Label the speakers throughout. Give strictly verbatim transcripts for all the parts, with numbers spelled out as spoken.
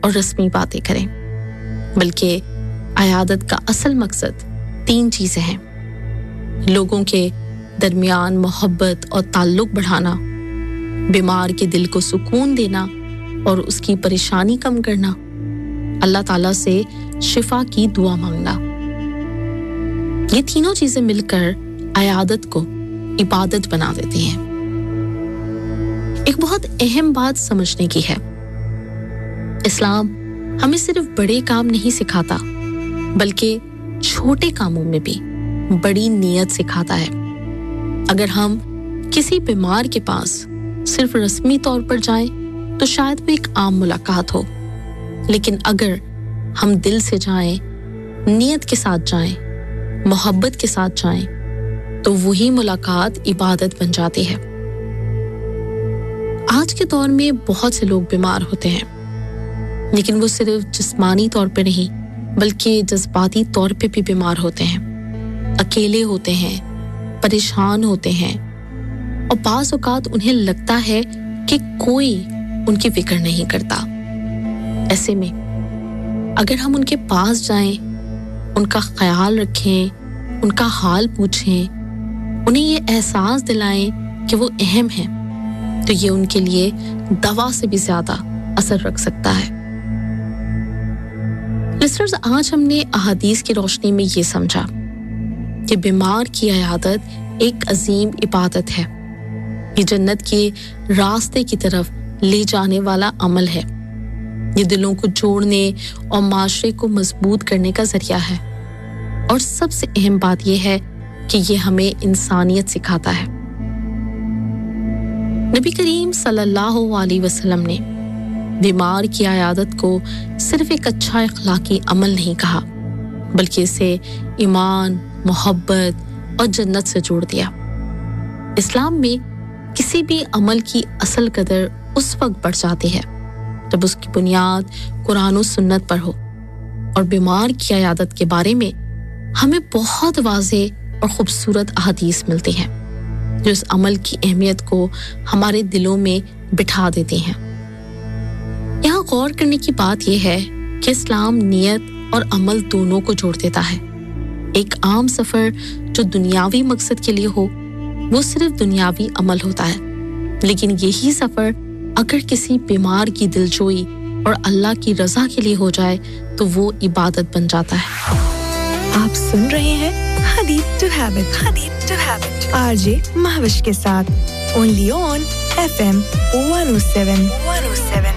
Speaker 1: اور رسمی باتیں کریں، بلکہ عیادت کا اصل مقصد تین چیزیں ہیں: لوگوں کے درمیان محبت اور تعلق بڑھانا، بیمار کے دل کو سکون دینا اور اس کی پریشانی کم کرنا، اللہ تعالیٰ سے شفا کی دعا مانگنا۔ یہ تینوں چیزیں مل کر عیادت کو عبادت بنا دیتی ہیں۔ ایک بہت اہم بات سمجھنے کی ہے، اسلام ہمیں صرف بڑے کام نہیں سکھاتا بلکہ چھوٹے کاموں میں بھی بڑی نیت سکھاتا ہے۔ اگر ہم کسی بیمار کے پاس صرف رسمی طور پر جائیں تو شاید وہ ایک عام ملاقات ہو، لیکن اگر ہم دل سے جائیں، نیت کے ساتھ جائیں، محبت کے ساتھ جائیں تو وہی ملاقات عبادت بن جاتی ہے۔ آج کے دور میں بہت سے لوگ بیمار ہوتے ہیں، لیکن وہ صرف جسمانی طور پہ نہیں بلکہ جذباتی طور پہ بھی بیمار ہوتے ہیں، اکیلے ہوتے ہیں، پریشان ہوتے ہیں، اور بعض اوقات انہیں لگتا ہے کہ کوئی ان کی فکر نہیں کرتا۔ ایسے میں اگر ہم ان کے پاس جائیں، ان کا خیال رکھیں، ان کا حال پوچھیں، انہیں یہ احساس دلائیں کہ وہ اہم ہیں، تو یہ ان کے لیے دوا سے بھی زیادہ اثر رکھ سکتا ہے۔ لسنرز، آج ہم نے احادیث کی روشنی میں یہ سمجھا کہ بیمار کی عیادت ایک عظیم عبادت ہے، یہ جنت کے راستے کی طرف لے جانے والا عمل ہے، یہ دلوں کو جوڑنے اور معاشرے کو مضبوط کرنے کا ذریعہ ہے، اور سب سے اہم بات یہ ہے کہ یہ ہمیں انسانیت سکھاتا ہے۔ نبی کریم صلی اللہ علیہ وسلم نے بیمار کی عیادت کو صرف ایک اچھا اخلاقی عمل نہیں کہا، بلکہ اسے ایمان، محبت اور جنت سے جوڑ دیا۔ اسلام میں کسی بھی عمل کی اصل قدر اس وقت بڑھ جاتی ہے جب اس کی بنیاد قرآن و سنت پر ہو، اور بیمار کی عیادت کے بارے میں ہمیں بہت واضح اور خوبصورت احادیث ملتی ہیں جو اس عمل کی اہمیت کو ہمارے دلوں میں بٹھا دیتی ہیں۔ یہاں غور کرنے کی بات یہ ہے کہ اسلام نیت اور عمل دونوں کو جوڑ دیتا ہے۔ ایک عام سفر جو دنیاوی مقصد کے لیے ہو وہ صرف دنیاوی عمل ہوتا ہے، لیکن یہی سفر اگر کسی بیمار کی دلجوئی اور اللہ کی رضا کے لیے ہو جائے تو وہ عبادت بن جاتا ہے۔
Speaker 2: آپ سن رہے ہیں حدیث ٹو ہیبٹ، حدیث to habit, R J Mehwish کے ساتھ، only on F M one O seven one O seven.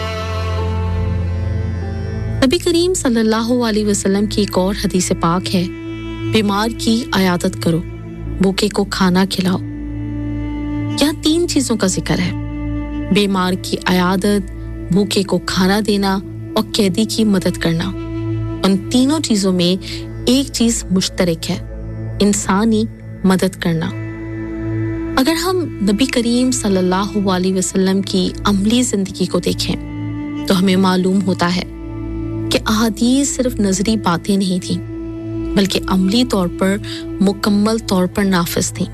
Speaker 1: نبی کریم صلی اللہ علیہ وسلم کی ایک اور حدیث پاک ہے، بیمار کی عیادت کرو، بھوکے کو کھانا کھلاؤ۔ یہاں تین چیزوں کا ذکر ہے: بیمار کی عیادت، بھوکے کو کھانا دینا اور قیدی کی مدد کرنا۔ ان تینوں چیزوں میں ایک چیز مشترک ہے: انسانی مدد کرنا۔ اگر ہم نبی کریم صلی اللہ علیہ وسلم کی عملی زندگی کو دیکھیں تو ہمیں معلوم ہوتا ہے کہ احادیث صرف نظری باتیں نہیں تھیں بلکہ عملی طور پر مکمل طور پر نافذ تھیں۔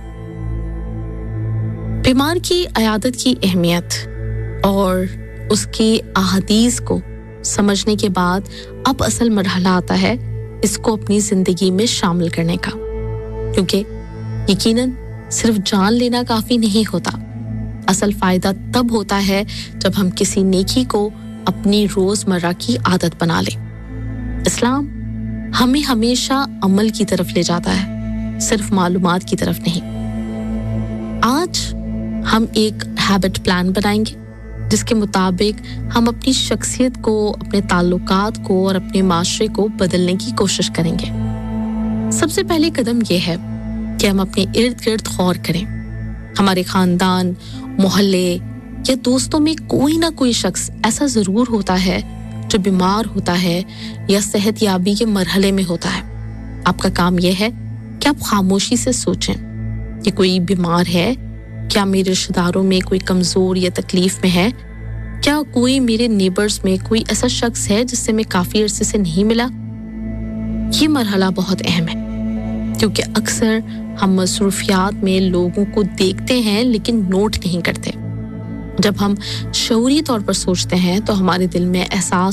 Speaker 1: بیمار کی عیادت کی اہمیت اور اس کی احادیث کو سمجھنے کے بعد اب اصل مرحلہ آتا ہے اس کو اپنی زندگی میں شامل کرنے کا، کیونکہ یقیناً صرف جان لینا کافی نہیں ہوتا۔ اصل فائدہ تب ہوتا ہے جب ہم کسی نیکی کو اپنی روزمرہ کی عادت بنا لیں۔ اسلام ہمیں ہمیشہ عمل کی طرف لے جاتا ہے، صرف معلومات کی طرف نہیں۔ آج ہم ایک ہیبٹ پلان بنائیں گے جس کے مطابق ہم اپنی شخصیت کو، اپنے تعلقات کو اور اپنے معاشرے کو بدلنے کی کوشش کریں گے۔ سب سے پہلے قدم یہ ہے کہ ہم اپنے ارد گرد غور کریں۔ ہمارے خاندان، محلے یا دوستوں میں کوئی نہ کوئی شخص ایسا ضرور ہوتا ہے جو بیمار ہوتا ہے یا صحت یابی کے مرحلے میں ہوتا ہے۔ آپ کا کام یہ ہے کہ آپ خاموشی سے سوچیں کہ کوئی بیمار ہے، کیا میرے رشتہ داروں میں کوئی کمزور یا تکلیف میں ہے، کیا کوئی میرے نیبرز میں کوئی ایسا شخص ہے جس سے میں کافی عرصے سے نہیں ملا۔ یہ مرحلہ بہت اہم ہے کیونکہ اکثر ہم مصروفیات میں لوگوں کو دیکھتے ہیں لیکن نوٹ نہیں کرتے۔ جب ہم شعوری طور پر سوچتے ہیں تو ہمارے دل میں احساس